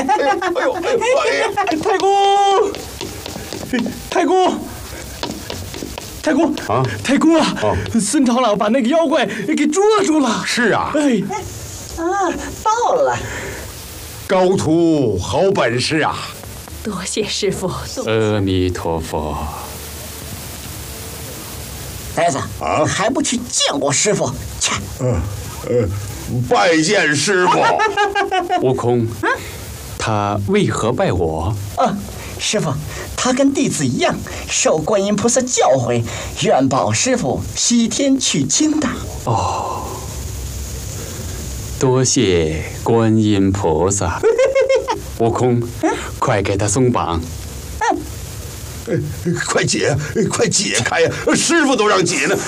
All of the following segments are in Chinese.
太公啊！太公啊！孙长老把那个妖怪给捉住了。 是啊。 哎， 到了。 高徒好本事啊！ 多谢师傅。 阿弥陀佛。 呆子啊，还不去见过师傅？切！ 拜见师傅。 悟空，他为何拜我？ 师傅，他跟弟子一样，受观音菩萨教诲，愿保师傅西天取经的。 哦，多谢观音菩萨。悟空，快给他松绑。 快解开呀！师傅都让解呢。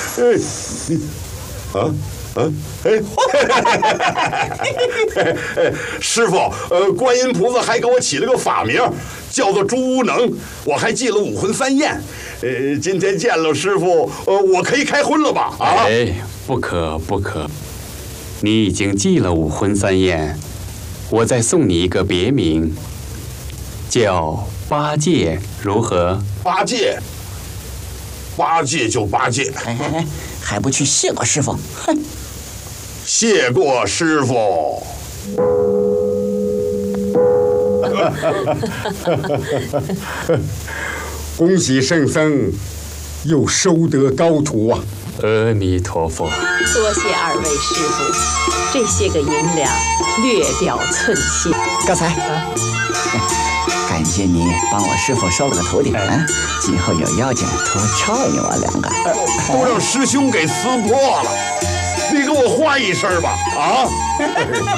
师傅，观音菩萨还给我起了个法名，叫做朱无能，我还记了武魂三验。今天见了师傅，我可以开荤了吧？ 哎，不可，你已经记了武魂三验，我再送你一个别名，叫八戒，如何？ 八戒就八戒。 还不去谢过师傅？哼！ 谢过师傅。 恭喜圣僧又收得高徒啊！ 阿弥陀佛。 多谢二位师傅，这些个银两略表寸心。 刚才感谢你帮我师傅收了个徒弟啊！今后有要紧多照应我两个。 都让师兄给撕破了，你给我换一身吧！啊！